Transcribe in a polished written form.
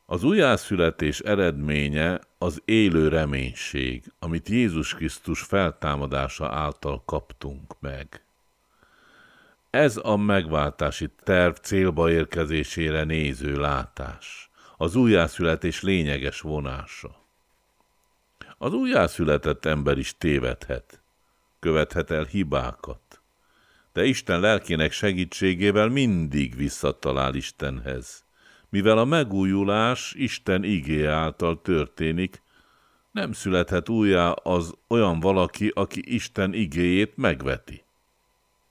Az újjászületés eredménye az élő reménység, amit Jézus Krisztus feltámadása által kaptunk meg. Ez a megváltási terv célba érkezésére néző látás, az újjászületés lényeges vonása. Az újjászületett ember is tévedhet, követhet el hibákat, de Isten lelkének segítségével mindig visszatalál Istenhez. Mivel a megújulás Isten igéje által történik, nem születhet újjá az olyan valaki, aki Isten igéjét megveti.